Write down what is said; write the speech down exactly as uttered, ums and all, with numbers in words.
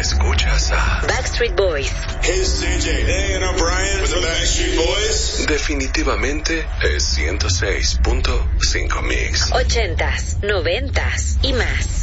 Escuchas a Backstreet Boys. Hey, it's C J. Hey, and I'm Brian with the Backstreet Boys. Definitivamente es ciento seis punto cinco Mix. Ochentas, noventas y más.